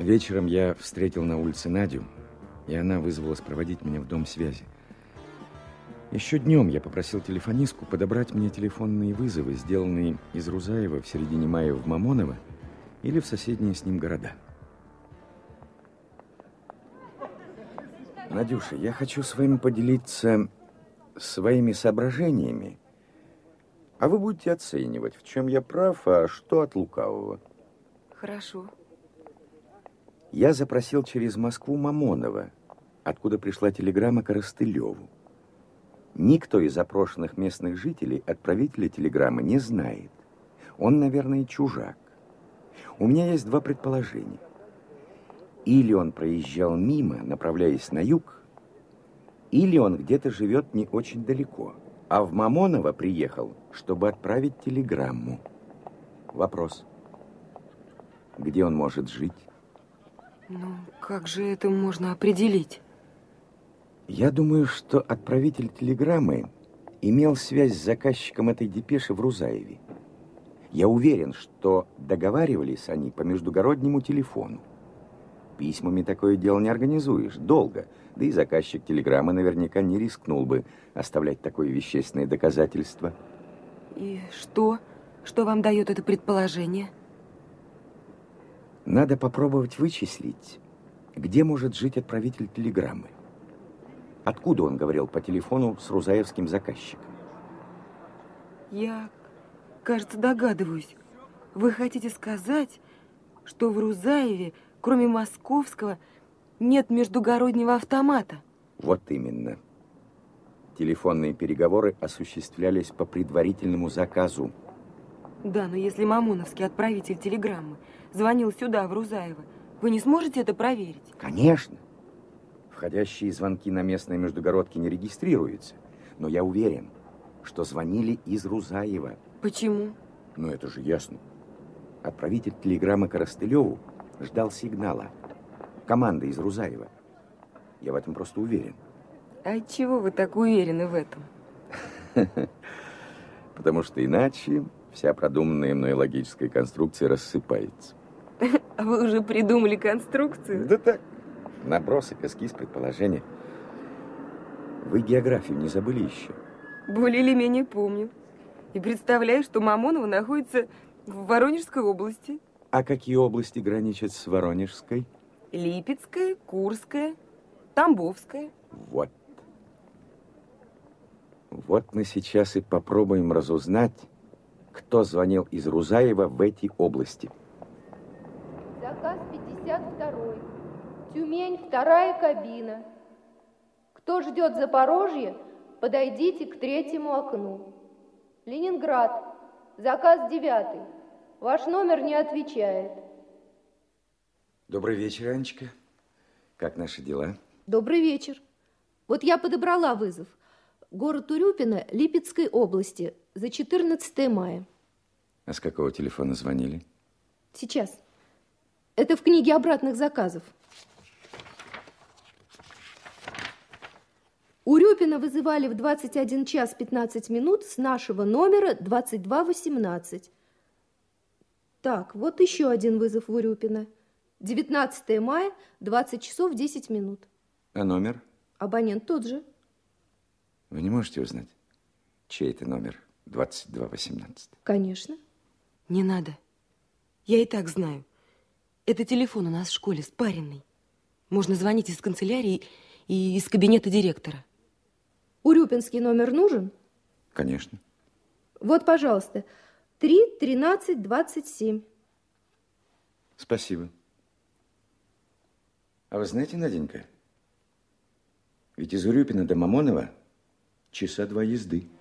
Вечером я встретил на улице Надю, и она вызвалась проводить меня в дом связи. Еще днем я попросил телефонистку подобрать мне телефонные вызовы, сделанные из Рузаева в середине мая в Мамоново или в соседние с ним города. Надюша, я хочу с вами поделиться своими соображениями, а вы будете оценивать, в чем я прав, а что от лукавого. Хорошо. Я запросил через Москву Мамонова, откуда пришла телеграмма Коростылеву. Никто из опрошенных местных жителей отправителя телеграммы не знает. Он, наверное, чужак. У меня есть два предположения. Или он проезжал мимо, направляясь на юг, или он где-то живет не очень далеко, а в Мамоново приехал, чтобы отправить телеграмму. Вопрос. Где он может жить? Ну, как же это можно определить? Я думаю, что отправитель телеграммы имел связь с заказчиком этой депеши в Рузаеве. Я уверен, что договаривались они по междугороднему телефону. Письмами такое дело не организуешь, долго. Да и заказчик телеграммы наверняка не рискнул бы оставлять такое вещественное доказательство. И что? Что вам дает это предположение? Надо попробовать вычислить, где может жить отправитель телеграммы. Откуда он говорил по телефону с рузаевским заказчиком? Я, кажется, догадываюсь. Вы хотите сказать, что в Рузаеве, кроме московского, нет междугороднего автомата? Вот именно. Телефонные переговоры осуществлялись по предварительному заказу. Да, но если мамоновский отправитель телеграммы звонил сюда, в Рузаево, вы не сможете это проверить? Конечно. Входящие звонки на местные междугородки не регистрируются. Но я уверен, что звонили из Рузаева. Почему? Ну, это же ясно. Отправитель телеграммы Коростылеву ждал сигнала. Команда из Рузаева. Я в этом просто уверен. А чего вы так уверены в этом? Потому что иначе вся продуманная мной логическая конструкция рассыпается. А вы уже придумали конструкцию? Да так, набросок, эскиз, предположение. Вы географию не забыли еще? Более или менее помню. И представляю, что Мамоново находится в Воронежской области. А какие области граничат с Воронежской? Липецкая, Курская, Тамбовская. Вот. Вот мы сейчас и попробуем разузнать, кто звонил из Рузаева в эти области. Заказ 52. Тюмень, 2-я кабина. Кто ждет Запорожье, подойдите к 3-му окну. Ленинград. Заказ 9. Ваш номер не отвечает. Добрый вечер, Анечка. Как наши дела? Добрый вечер. Вот я подобрала вызов. Город Урюпино, Липецкой области, за 14 мая. А с какого телефона звонили? Сейчас. Это в книге обратных заказов. Урюпино вызывали в 21 час 15 минут с нашего номера 2218. Так, вот еще один вызов в Урюпино. 19 мая, 20 часов 10 минут. А номер? Абонент тот же. Вы не можете узнать, чей это номер 2218? Конечно. Не надо. Я и так знаю. Это телефон у нас в школе спаренный. Можно звонить из канцелярии и из кабинета директора. Урюпинский номер нужен? Конечно. Вот, пожалуйста, 3-13-27. Спасибо. А вы знаете, Наденька, ведь из Урюпина до Мамонова часа 2 езды.